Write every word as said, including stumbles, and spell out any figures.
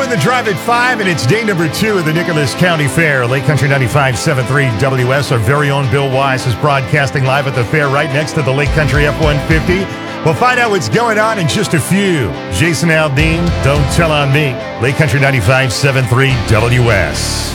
in the drive at five, and it's day number two of the Nicholas County Fair. Lake Country ninety-five point seven three W S. Our very own Bill Wise is broadcasting live at the fair right next to the Lake Country F one fifty. We'll find out what's going on in just a few. Jason Aldean, don't tell on me. Lake Country ninety-five point seven three W S.